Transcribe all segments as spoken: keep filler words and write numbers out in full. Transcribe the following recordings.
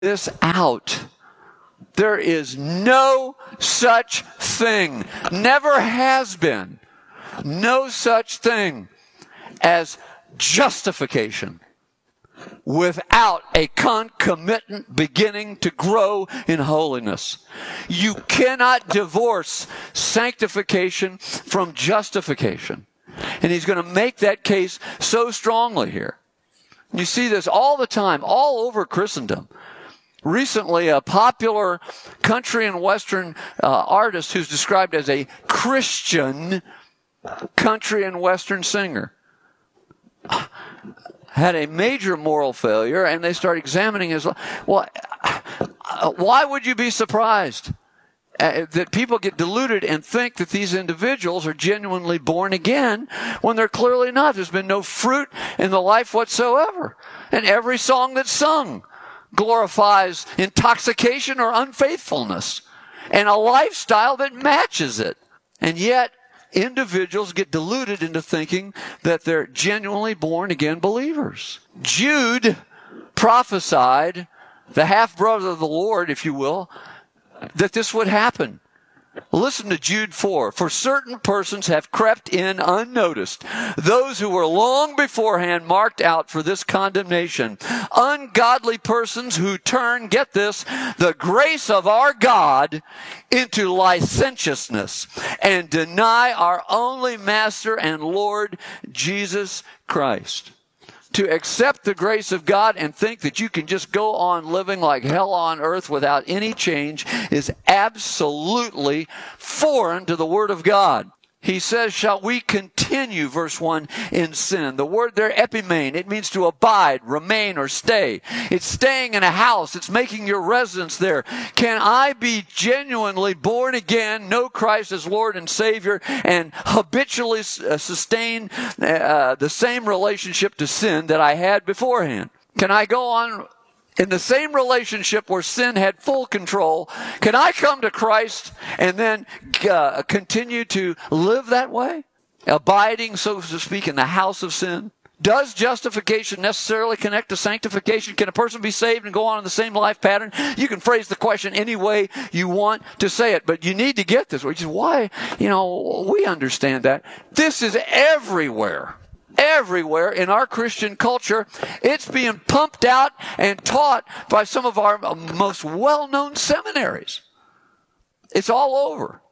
this out. There is no such thing, never has been, no such thing as justification without a concomitant beginning to grow in holiness. You cannot divorce sanctification from justification. And he's going to make that case so strongly here. You see this all the time, all over Christendom. Recently, a popular country and western uh, artist who's described as a Christian country and western singer had a major moral failure, and they start examining his life. Well, why would you be surprised uh, that people get deluded and think that these individuals are genuinely born again when they're clearly not? There's been no fruit in the life whatsoever. And every song that's sung glorifies intoxication or unfaithfulness and a lifestyle that matches it. And yet, individuals get deluded into thinking that they're genuinely born-again believers. Jude prophesied, the half-brother of the Lord, if you will, that this would happen. Listen to Jude four. For certain persons have crept in unnoticed, those who were long beforehand marked out for this condemnation. Ungodly persons who turn, get this, the grace of our God into licentiousness and deny our only Master and Lord Jesus Christ. To accept the grace of God and think that you can just go on living like hell on earth without any change is absolutely foreign to the Word of God. He says, shall we continue, verse one, in sin? The word there, epimene, it means to abide, remain, or stay. It's staying in a house. It's making your residence there. Can I be genuinely born again, know Christ as Lord and Savior, and habitually uh, sustain uh, the same relationship to sin that I had beforehand? Can I go on in the same relationship where sin had full control? Can I come to Christ and then uh, continue to live that way? Abiding, so to speak, in the house of sin? Does justification necessarily connect to sanctification? Can a person be saved and go on in the same life pattern? You can phrase the question any way you want to say it, but you need to get this, which is why, you know, we understand that. This is everywhere. Everywhere in our Christian culture. It's being pumped out and taught by some of our most well-known seminaries. It's all over.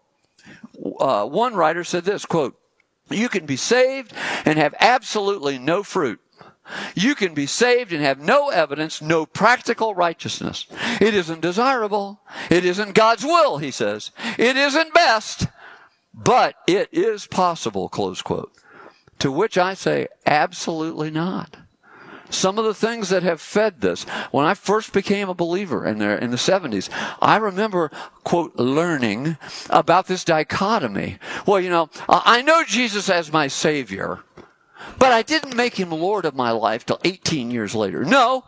Uh, one writer said this, quote, you can be saved and have absolutely no fruit. You can be saved and have no evidence, no practical righteousness. It isn't desirable. It isn't God's will, he says. It isn't best, but it is possible, close quote. To which I say, absolutely not. Some of the things that have fed this, when I first became a believer in the, in the seventies, I remember, quote, learning about this dichotomy. Well, you know, I know Jesus as my Savior, but I didn't make him Lord of my life till eighteen years later. No,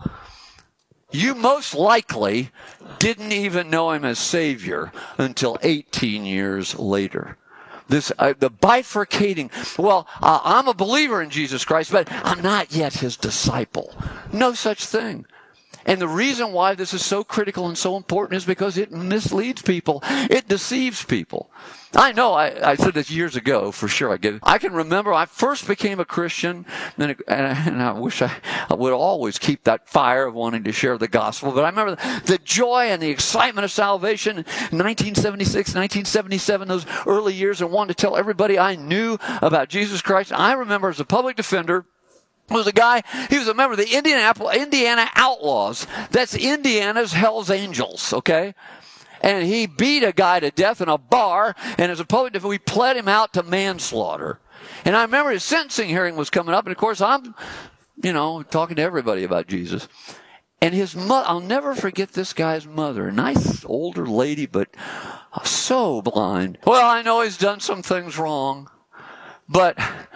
you most likely didn't even know him as Savior until eighteen years later. This, uh, the bifurcating, well, uh, I'm a believer in Jesus Christ, but I'm not yet his disciple. No such thing. And the reason why this is so critical and so important is because it misleads people. It deceives people. I know, I, I said this years ago, for sure I get it. I can remember I first became a Christian, and, and I wish I, I would always keep that fire of wanting to share the gospel, but I remember the, the joy and the excitement of salvation in nineteen seventy-six, nineteen seventy-seven, those early years, and wanted to tell everybody I knew about Jesus Christ. I remember as a public defender, was a guy, he was a member of the Indianapolis, Indiana Outlaws. That's Indiana's Hells Angels, okay? And he beat a guy to death in a bar, and as a public defender, we pled him out to manslaughter. And I remember his sentencing hearing was coming up, and of course I'm, you know, talking to everybody about Jesus. And his mother, I'll never forget this guy's mother, a nice older lady, but so blind. Well, I know he's done some things wrong, but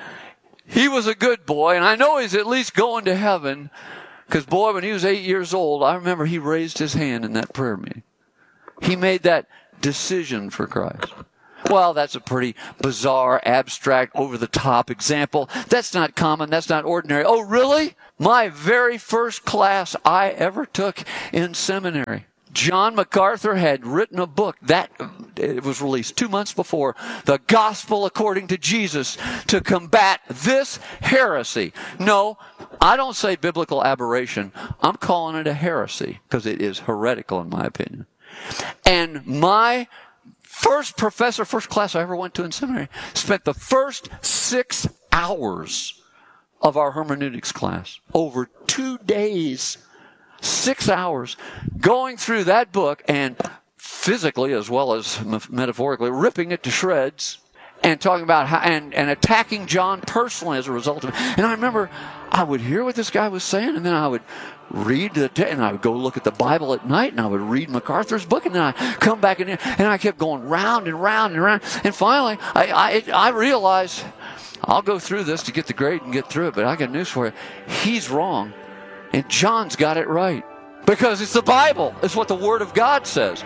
he was a good boy, and I know he's at least going to heaven, because, boy, when he was eight years old, I remember he raised his hand in that prayer meeting. He made that decision for Christ. Well, that's a pretty bizarre, abstract, over-the-top example. That's not common. That's not ordinary. Oh, really? My very first class I ever took in seminary, John MacArthur had written a book that it was released two months before, The Gospel According to Jesus, to combat this heresy. No, I don't say biblical aberration. I'm calling it a heresy because it is heretical in my opinion. And my first professor, first class I ever went to in seminary, spent the first six hours of our hermeneutics class, over two days, six hours, going through that book and physically as well as metaphorically ripping it to shreds and talking about how, and, and attacking John personally as a result of it. And I remember I would hear what this guy was saying, and then I would read the, te- and I would go look at the Bible at night, and I would read MacArthur's book, and then I come back in here, and I kept going round and round and round. And finally, I, I, I realized I'll go through this to get the grade and get through it, but I got news for you. He's wrong. And John's got it right. Because it's the Bible. It's what the Word of God says.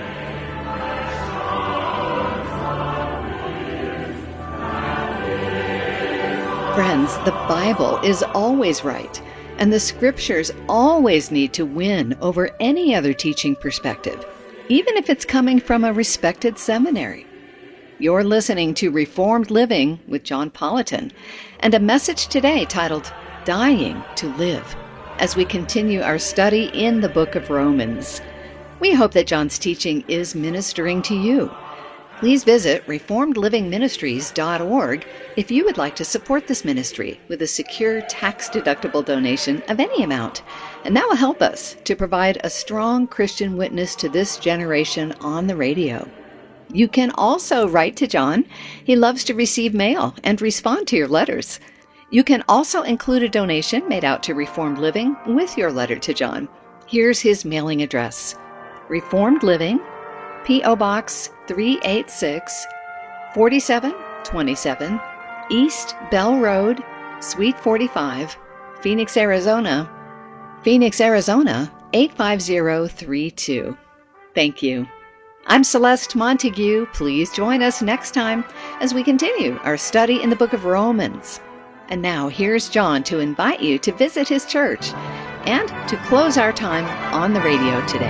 Friends, the Bible is always right. And the Scriptures always need to win over any other teaching perspective, even if it's coming from a respected seminary. You're listening to Reformed Living with John Politan, and a message today titled, Dying to Live, as we continue our study in the book of Romans. We hope that John's teaching is ministering to you. Please visit reformed living ministries dot org if you would like to support this ministry with a secure tax-deductible donation of any amount, and that will help us to provide a strong Christian witness to this generation on the radio. You can also write to John. He loves to receive mail and respond to your letters. You can also include a donation made out to Reformed Living with your letter to John. Here's his mailing address. Reformed Living, P O. Box three eighty-six, forty-seven twenty-seven, East Bell Road, Suite forty-five, Phoenix, Arizona, Phoenix, Arizona, eight five zero three two. Thank you. I'm Celeste Montague. Please join us next time as we continue our study in the book of Romans. And now here's John to invite you to visit his church and to close our time on the radio today.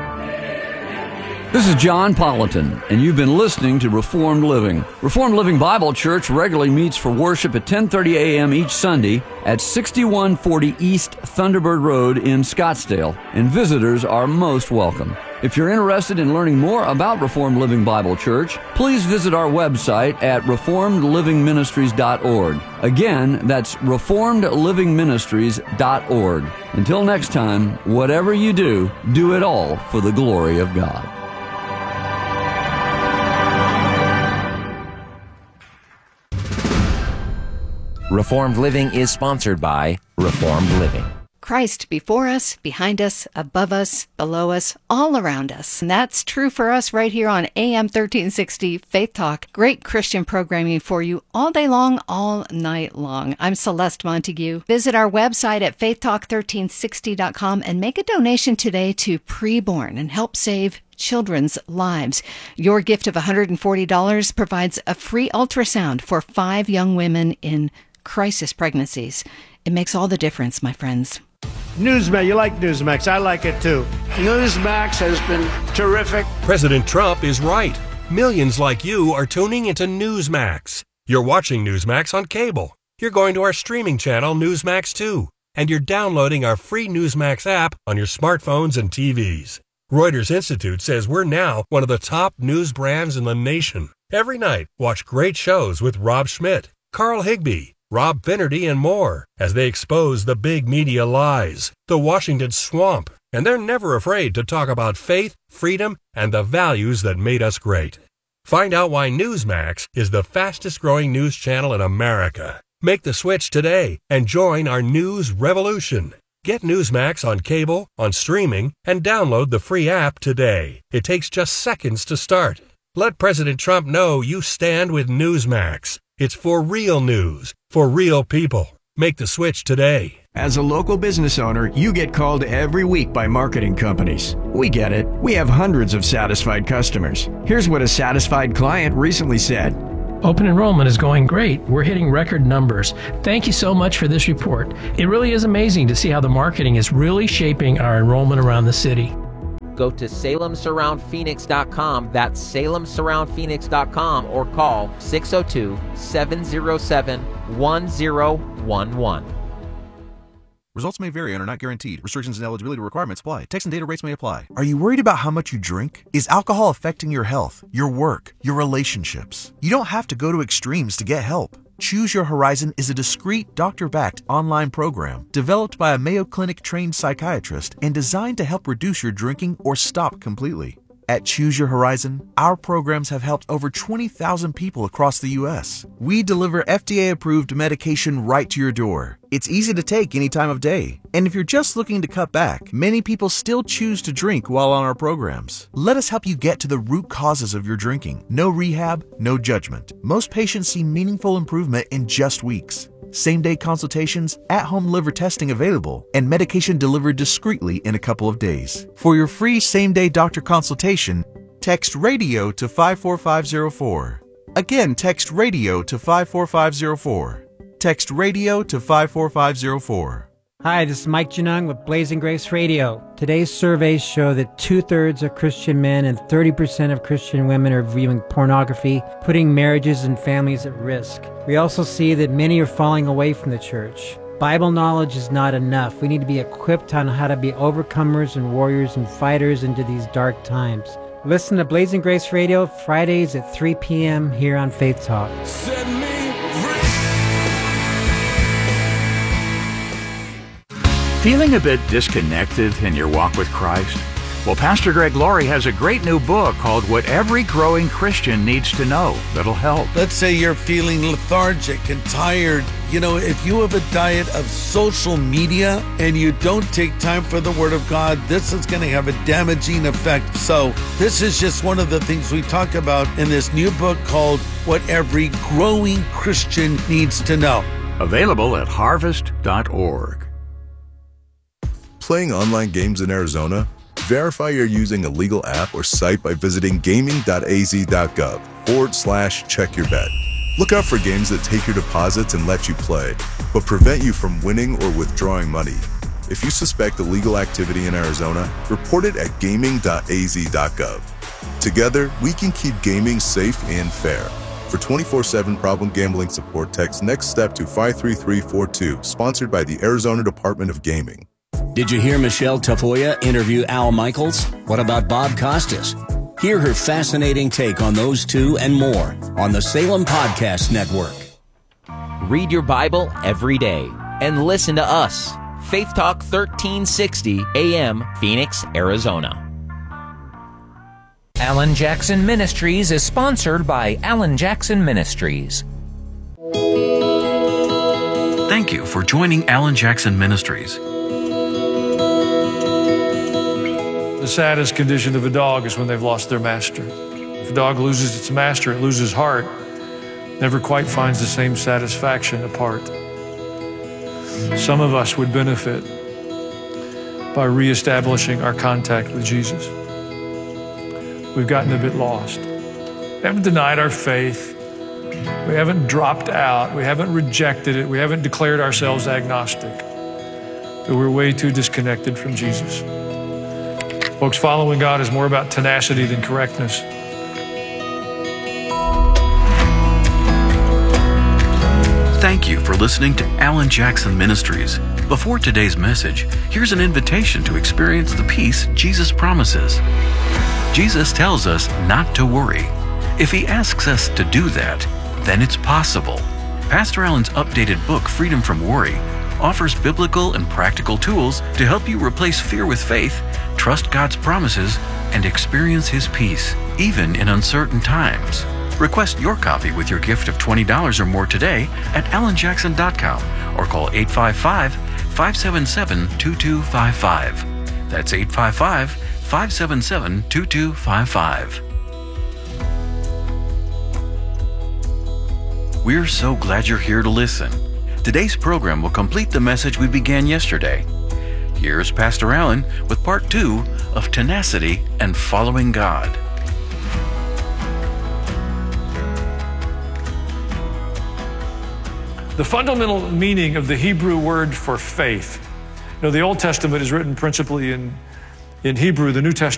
This is John Politan, and you've been listening to Reformed Living. Reformed Living Bible Church regularly meets for worship at ten thirty a.m. each Sunday at sixty-one forty East Thunderbird Road in Scottsdale, and visitors are most welcome. If you're interested in learning more about Reformed Living Bible Church, please visit our website at reformed living ministries dot org. Again, that's reformed living ministries dot org. Until next time, whatever you do, do it all for the glory of God. Reformed Living is sponsored by Reformed Living. Christ before us, behind us, above us, below us, all around us. And that's true for us right here on A M thirteen sixty Faith Talk. Great Christian programming for you all day long, all night long. I'm Celeste Montague. Visit our website at faith talk thirteen sixty dot com and make a donation today to Preborn and help save children's lives. Your gift of one hundred forty dollars provides a free ultrasound for five young women in crisis pregnancies. It makes all the difference, my friends. Newsmax, you like Newsmax. I like it too. Newsmax has been terrific. President Trump is right. Millions like you are tuning into Newsmax. You're watching Newsmax on cable. You're going to our streaming channel, Newsmax two. And you're downloading our free Newsmax app on your smartphones and T Vs. Reuters Institute says we're now one of the top news brands in the nation. Every night, watch great shows with Rob Schmidt, Carl Higbee, Rob Finnerty, and more as they expose the big media lies, the Washington swamp, and they're never afraid to talk about faith, freedom, and the values that made us great. Find out why Newsmax is the fastest-growing news channel in America. Make the switch today and join our news revolution. Get Newsmax on cable, on streaming, and download the free app today. It takes just seconds to start. Let President Trump know you stand with Newsmax. It's for real news, for real people. Make the switch today. As a local business owner, you get called every week by marketing companies. We get it. We have hundreds of satisfied customers. Here's what a satisfied client recently said. Open enrollment is going great. We're hitting record numbers. Thank you so much for this report. It really is amazing to see how the marketing is really shaping our enrollment around the city. Go to Salem Surround Phoenix dot com. That's Salem Surround Phoenix dot com or call six oh two, seven oh seven, one oh one one. Results may vary and are not guaranteed. Restrictions and eligibility requirements apply. Text and data rates may apply. Are you worried about how much you drink? Is alcohol affecting your health, your work, your relationships? You don't have to go to extremes to get help. Choose Your Horizon is a discreet, doctor-backed online program developed by a Mayo Clinic-trained psychiatrist and designed to help reduce your drinking or stop completely. At Choose Your Horizon, our programs have helped over twenty thousand people across the U S. We deliver F D A-approved medication right to your door. It's easy to take any time of day. And if you're just looking to cut back, many people still choose to drink while on our programs. Let us help you get to the root causes of your drinking. No rehab, no judgment. Most patients see meaningful improvement in just weeks. Same-day consultations, at-home liver testing available, and medication delivered discreetly in a couple of days. For your free same-day doctor consultation, text RADIO to five four five zero four. Again, text RADIO to five four five zero four. Text RADIO to five four five zero four. Hi, this is Mike Janung with Blazing Grace Radio. Today's surveys show that two-thirds of Christian men and thirty percent of Christian women are viewing pornography, putting marriages and families at risk. We also see that many are falling away from the church. Bible knowledge is not enough. We need to be equipped on how to be overcomers and warriors and fighters into these dark times. Listen to Blazing Grace Radio Fridays at three p.m. here on Faith Talk. Set me free. Feeling a bit disconnected in your walk with Christ? Well, Pastor Greg Laurie has a great new book called What Every Growing Christian Needs to Know that'll help. Let's say you're feeling lethargic and tired. You know, if you have a diet of social media and you don't take time for the Word of God, this is going to have a damaging effect. So this is just one of the things we talk about in this new book called What Every Growing Christian Needs to Know. Available at harvest dot org. Playing online games in Arizona? Verify you're using a legal app or site by visiting gaming.az.gov forward slash check your bet. Look out for games that take your deposits and let you play, but prevent you from winning or withdrawing money. If you suspect illegal activity in Arizona, report it at gaming dot a z dot gov. Together, we can keep gaming safe and fair. For twenty-four seven problem gambling support, text Next Step to five three three four two, sponsored by the Arizona Department of Gaming. Did you hear Michelle Tafoya interview Al Michaels? What about Bob Costas? Hear her fascinating take on those two and more on the Salem Podcast Network. Read your Bible every day and listen to us. Faith Talk thirteen sixty A M, Phoenix, Arizona. Alan Jackson Ministries is sponsored by Alan Jackson Ministries. Thank you for joining Alan Jackson Ministries. The saddest condition of a dog is when they've lost their master. If a dog loses its master, it loses heart, never quite finds the same satisfaction apart. Some of us would benefit by reestablishing our contact with Jesus. We've gotten a bit lost. We haven't denied our faith. We haven't dropped out. We haven't rejected it. We haven't declared ourselves agnostic. But we're way too disconnected from Jesus. Folks, following God is more about tenacity than correctness. Thank you for listening to Alan Jackson Ministries. Before today's message, here's an invitation to experience the peace Jesus promises. Jesus tells us not to worry. If he asks us to do that, then it's possible. Pastor Alan's updated book, Freedom from Worry, offers biblical and practical tools to help you replace fear with faith, trust God's promises, and experience his peace, even in uncertain times. Request your copy with your gift of twenty dollars or more today at alan jackson dot com or call eight five five, five seven seven, two two five five. That's eight five five, five seven seven, two two five five. We're so glad you're here to listen. Today's program will complete the message we began yesterday. Here's Pastor Allen with part two of Tenacity and Following God. The fundamental meaning of the Hebrew word for faith. You know, the Old Testament is written principally in, in Hebrew. The New Testament